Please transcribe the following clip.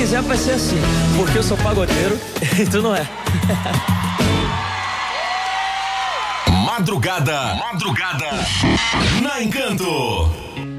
quiser vai ser assim, porque eu sou pagodeiro e tu não é. Madrugada na Encanto.